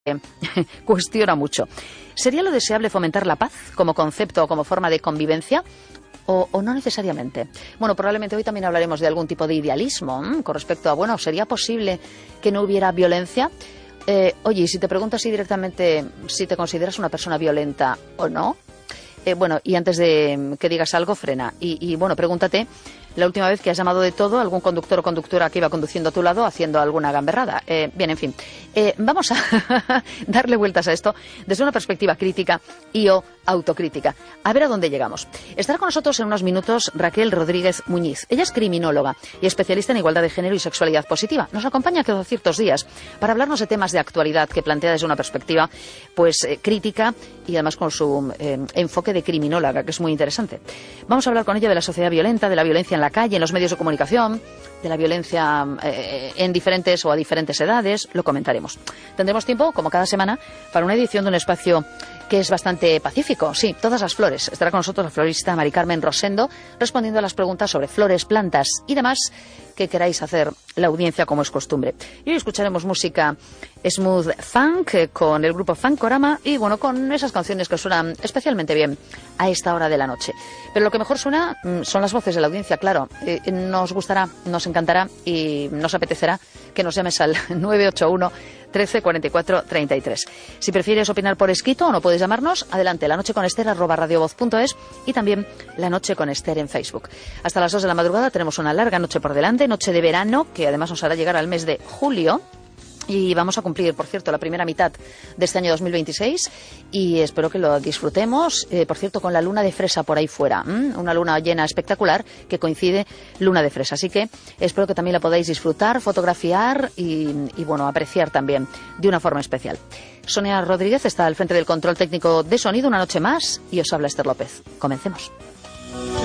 cuestiona mucho. ¿Sería lo deseable fomentar la paz como concepto o como forma de convivencia? ¿O no necesariamente? Bueno, probablemente hoy también hablaremos de algún tipo de idealismo con respecto a, bueno, ¿sería posible que no hubiera violencia? Oye, y si te pregunto así directamente si te consideras una persona violenta o no, bueno, y antes de que digas algo, frena. Y bueno, pregúntate, la última vez que has llamado de todo, algún conductor o conductora que iba conduciendo a tu lado haciendo alguna gamberrada. Bien, en fin, vamos a darle vueltas a esto desde una perspectiva crítica y o autocrítica. A ver a dónde llegamos. Estará con nosotros en unos minutos Raquel Rodríguez Muñiz. Ella es criminóloga y especialista en igualdad de género y sexualidad positiva. Nos acompaña cada ciertos días para hablarnos de temas de actualidad que plantea desde una perspectiva pues crítica y además con su enfoque de criminóloga, que es muy interesante. Vamos a hablar con ella de la sociedad violenta, de la violencia en la calle, en los medios de comunicación, de la violencia en diferentes o a diferentes edades. Lo comentaremos. Tendremos tiempo, como cada semana, para una edición de un espacio que es bastante pacífico. Sí, todas las flores. Estará con nosotros la florista Mari Carmen Rosendo respondiendo a las preguntas sobre flores, plantas y demás que queráis hacer la audiencia como es costumbre. Y hoy escucharemos música smooth funk con el grupo Funkorama y bueno, con esas canciones que suenan especialmente bien a esta hora de la noche. Pero lo que mejor suena son las voces de la audiencia, claro. Nos gustará, nos encantará y nos apetecerá que nos llames al 981 13 44 33. Si prefieres opinar por escrito o no puedes llamarnos, adelante, lanocheconester@radiovoz.es y también La Noche con Ester en Facebook. Hasta las 2 de la madrugada tenemos una larga noche por delante, noche de verano, que además nos hará llegar al mes de julio. Y vamos a cumplir, por cierto, la primera mitad de este año 2026 y espero que lo disfrutemos, por cierto, con la luna de fresa por ahí fuera, una luna llena espectacular que coincide luna de fresa, así que espero que también la podáis disfrutar, fotografiar y bueno, apreciar también de una forma especial. Sonia Rodríguez está al frente del control técnico de sonido una noche más y os habla Ester López. Comencemos.